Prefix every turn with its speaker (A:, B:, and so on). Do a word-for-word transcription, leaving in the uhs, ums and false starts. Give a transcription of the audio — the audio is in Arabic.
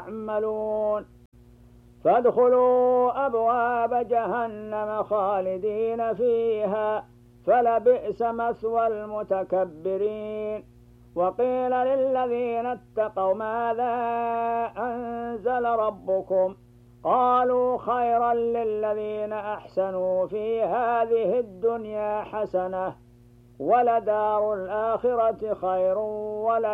A: تعملون فادخلوا أبواب جهنم خالدين فيها فلبئس مثوى المتكبرين وقيل للذين اتقوا ماذا أنزل ربكم قالوا خيرا للذين أحسنوا في هذه الدنيا حسنة ولدار الآخرة خير ولا